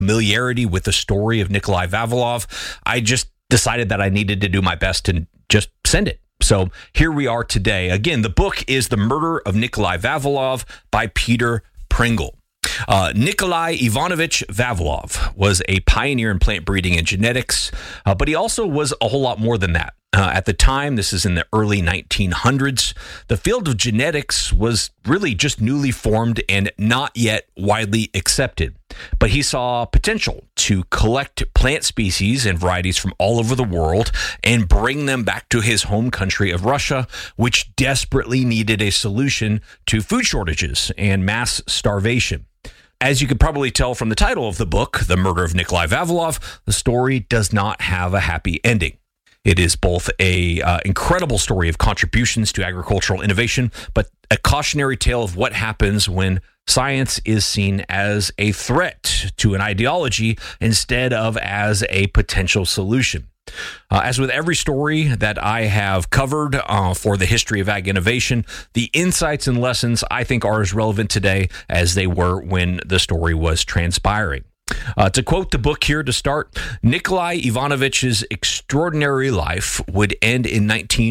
familiarity with the story of Nikolai Vavilov, I just decided that I needed to do my best and just send it. So here we are today. Again, the book is The Murder of Nikolai Vavilov by Peter Pringle. Nikolai Ivanovich Vavilov was a pioneer in plant breeding and genetics, but he also was a whole lot more than that. At the time, this is in the early 1900s, the field of genetics was really just newly formed and not yet widely accepted. But he saw potential to collect plant species and varieties from all over the world and bring them back to his home country of Russia, which desperately needed a solution to food shortages and mass starvation. As you could probably tell from the title of the book, The Murder of Nikolai Vavilov, the story does not have a happy ending. It is both a incredible story of contributions to agricultural innovation, but a cautionary tale of what happens when science is seen as a threat to an ideology instead of as a potential solution. As with every story that I have covered for the history of ag innovation, the insights and lessons I think are as relevant today as they were when the story was transpiring. To quote the book here to start, Nikolai Ivanovich's extraordinary life would end in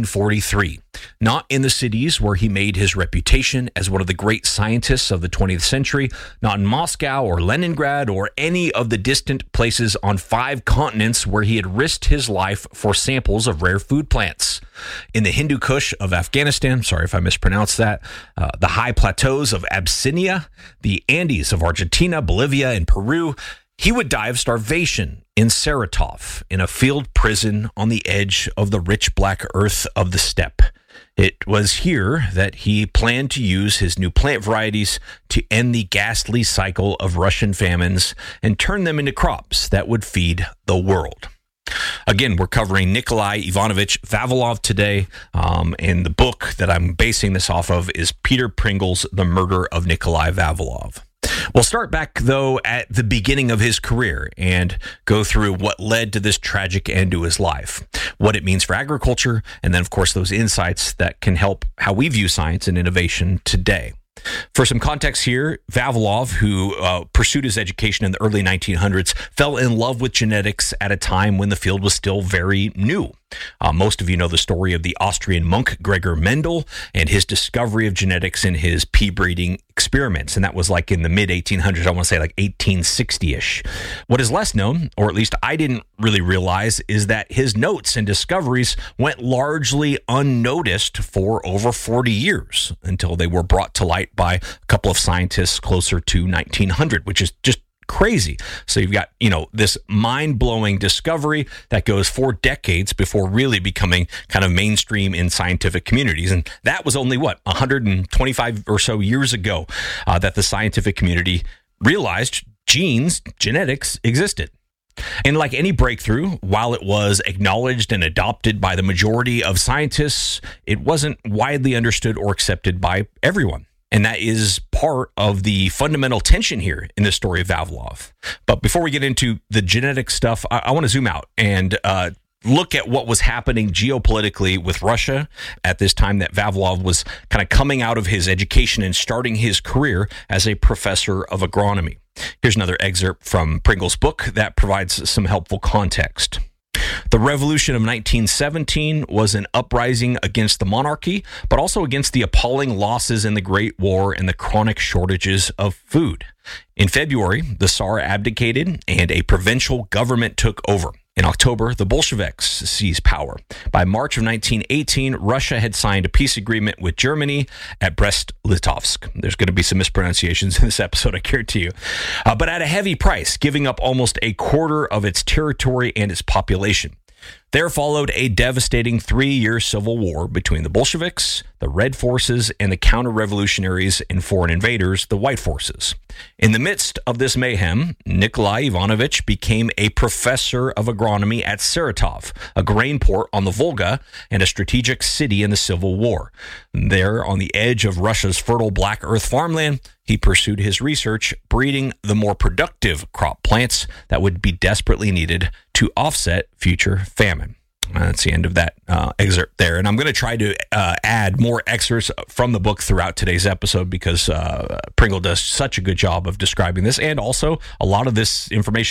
1943, not in the cities where he made his reputation as one of the great scientists of the 20th century, not in Moscow or Leningrad or any of the distant places on 5 continents where he had risked his life for samples of rare food plants. In the Hindu Kush of Afghanistan, sorry if I mispronounced that, the high plateaus of Abyssinia, the Andes of Argentina, Bolivia, and Peru, he would die of starvation in Saratov, in a field prison on the edge of the rich black earth of the steppe. It was here that he planned to use his new plant varieties to end the ghastly cycle of Russian famines and turn them into crops that would feed the world. Again, we're covering Nikolai Ivanovich Vavilov today, and the book that I'm basing this off of is Peter Pringle's The Murder of Nikolai Vavilov. We'll start back, though, at the beginning of his career and go through what led to this tragic end to his life, what it means for agriculture, and then, of course, those insights that can help how we view science and innovation today. For some context here, Vavilov, who pursued his education in the early 1900s, fell in love with genetics at a time when the field was still very new. Most of you know the story of the Austrian monk Gregor Mendel and his discovery of genetics in his pea breeding experiments. And that was like in the mid-1800s, I want to say like 1860-ish. What is less known, or at least I didn't really realize, is that his notes and discoveries went largely unnoticed for over 40 years until they were brought to light by a couple of scientists closer to 1900, which is just crazy. So you've got, this mind-blowing discovery that goes 4 decades before really becoming kind of mainstream in scientific communities. And that was only, 125 or so years ago that the scientific community realized genetics existed. And like any breakthrough, while it was acknowledged and adopted by the majority of scientists, it wasn't widely understood or accepted by everyone. And that is part of the fundamental tension here in the story of Vavilov. But before we get into the genetic stuff, I want to zoom out and look at what was happening geopolitically with Russia at this time that Vavilov was kind of coming out of his education and starting his career as a professor of agronomy. Here's another excerpt from Pringle's book that provides some helpful context. The revolution of 1917 was an uprising against the monarchy, but also against the appalling losses in the Great War and the chronic shortages of food. In February, the Tsar abdicated and a provincial government took over. In October, the Bolsheviks seized power. By March of 1918, Russia had signed a peace agreement with Germany at Brest-Litovsk. There's going to be some mispronunciations in this episode, I guarantee you. But at a heavy price, giving up almost a quarter of its territory and its population. There followed a devastating 3-year civil war between the Bolsheviks, the Red Forces, and the counter-revolutionaries and foreign invaders, the White Forces. In the midst of this mayhem, Nikolai Ivanovich became a professor of agronomy at Saratov, a grain port on the Volga and a strategic city in the Civil War. There, on the edge of Russia's fertile black earth farmland, he pursued his research, breeding the more productive crop plants that would be desperately needed to offset future famine. That's the end of that excerpt there. And I'm going to try to add more excerpts from the book throughout today's episode because Pringle does such a good job of describing this. And also, a lot of this information